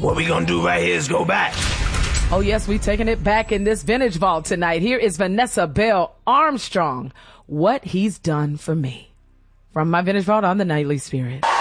what we gonna do right here is go back. Oh, yes, we taking it back in this Vintage Vault tonight. Here is Vanessa Bell Armstrong, What He's Done for Me. From my Vintage Vault on the Nightly Spirit.